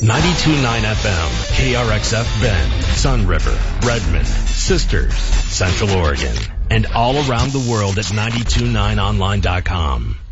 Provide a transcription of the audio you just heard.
92.9 FM, KRXF Bend, Sun River, Redmond, Sisters, Central Oregon, and all around the world at 929online.com.